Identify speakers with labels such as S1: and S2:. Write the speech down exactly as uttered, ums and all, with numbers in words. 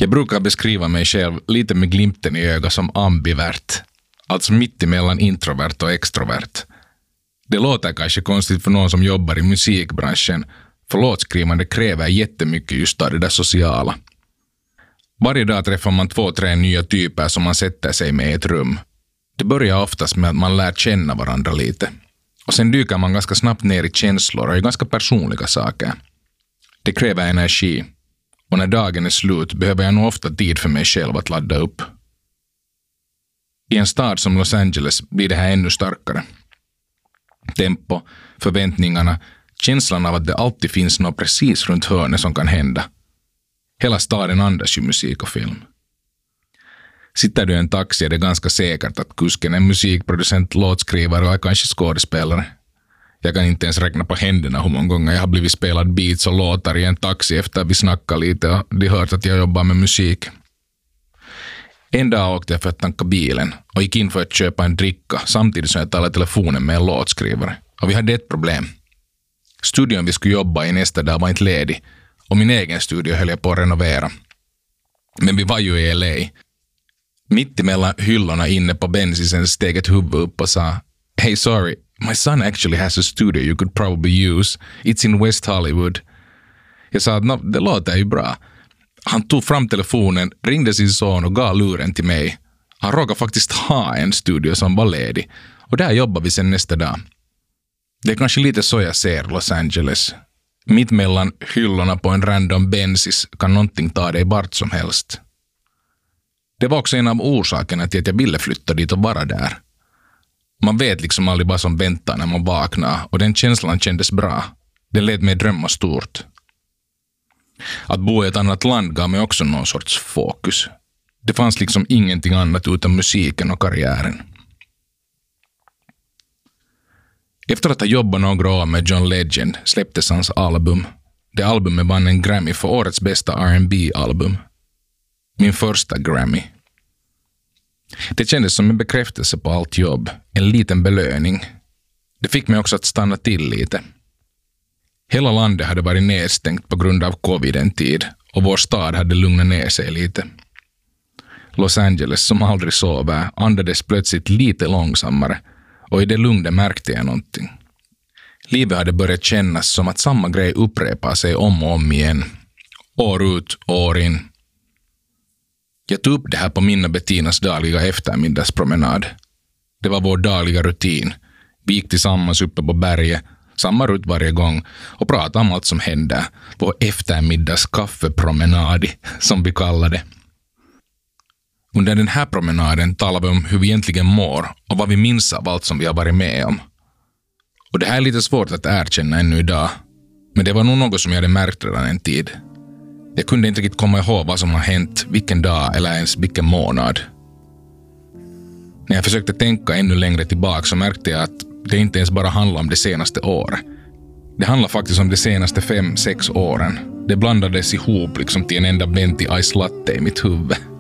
S1: Jag brukar beskriva mig själv lite med glimten i ögat som ambivert. Alltså mitt emellan introvert och extrovert. Det låter kanske konstigt för någon som jobbar i musikbranschen, för låtskrivande kräver jättemycket just av det där sociala. Varje dag träffar man två, tre nya typer som man sätter sig med i ett rum. Det börjar oftast med att man lär känna varandra lite. Och sen dyker man ganska snabbt ner i känslor och i ganska personliga saker. Det kräver energi. Och när dagen är slut behöver jag nog ofta tid för mig själv att ladda upp. I en stad som Los Angeles blir det här ännu starkare. Tempo, förväntningarna, känslan av att det alltid finns något precis runt hörnet som kan hända. Hela staden andas ju musik och film. Sitter du i en taxi är det ganska säkert att kusken är musikproducent, låtskrivare och är kanske skådespelare. Jag kan inte ens räkna på händerna hur många gånger jag har blivit spelad beats och låtar i en taxi efter vi snackar lite och de hört att jag jobbar med musik. En dag åkte jag för att tanka bilen och gick in för att köpa en dricka samtidigt som jag talade telefonen med en låtskrivare. Och vi hade ett problem. Studion vi skulle jobba i nästa dag var inte ledig och min egen studio höll jag på att renovera. Men vi var ju i L A. Mitt emellan hyllorna inne på bensisen steg ett huvud upp och sa "Hey, sorry, my son actually has a studio you could probably use. It's in West Hollywood." Jag sa att no, det låter ju bra. Han tog fram telefonen, ringde sin son och gav luren till mig. Han råkade faktiskt ha en studio som var ledig. Och där jobbar vi sen nästa dag. Det är kanske lite så jag ser Los Angeles. Mitt mellan hyllorna på en random bensis kan någonting ta dig bort som helst. Det var också en av orsakerna till att jag ville flytta dit och vara där. Man vet liksom aldrig vad som väntar när man vaknar och den känslan kändes bra. Den lät mig drömma stort. Att bo i ett annat land gav mig också någon sorts fokus. Det fanns liksom ingenting annat utan musiken och karriären. Efter att ha jobbat några år med John Legend släpptes hans album. Det albumet vann en Grammy för årets bästa R and B-album. Min första Grammy. Det kändes som en bekräftelse på allt jobb. En liten belöning. Det fick mig också att stanna till lite. Hela landet hade varit nedstängt på grund av covid en tid och vår stad hade lugnat ner sig lite. Los Angeles, som aldrig sover, andades plötsligt lite långsammare och i det lugnet märkte jag någonting. Livet hade börjat kännas som att samma grej upprepar sig om och om igen. År ut, år in. Jag tog upp det här på min och Bettinas dagliga eftermiddagspromenad. Det var vår dagliga rutin. Vi gick tillsammans uppe på berget, samma rutt varje gång och pratade om allt som hände. Vår eftermiddagskaffepromenad, som vi kallade det. Under den här promenaden talade vi om hur vi egentligen mår och vad vi minns av allt som vi har varit med om. Och det här är lite svårt att erkänna ännu idag, men det var nog något som jag hade märkt redan en tid. Jag kunde inte riktigt komma ihåg vad som har hänt, vilken dag eller ens vilken månad. När jag försökte tänka ännu längre tillbaka så märkte jag att det inte ens bara handlar om det senaste året. Det handlar faktiskt om de senaste fem, sex åren. Det blandades ihop liksom till en enda venti ice latte i mitt huvud.